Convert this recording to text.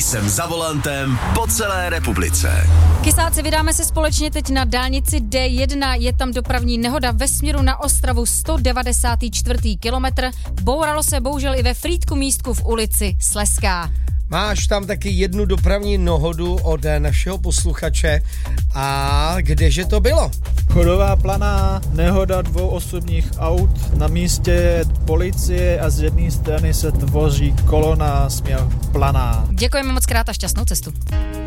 Jsem za volantem po celé republice. Kysáci, vydáme se společně teď na dálnici D1. Je tam dopravní nehoda ve směru na Ostravu, 194. kilometr. Bouralo se bohužel i ve Frýdku místku v ulici Slezská. Máš tam taky jednu dopravní nehodu od našeho posluchače. A kdeže to bylo? Chodová Planá, nehoda 2 osobních aut, na místě je policie a z jedné strany se tvoří kolona směr Planá. Děkujeme moc krát a šťastnou cestu.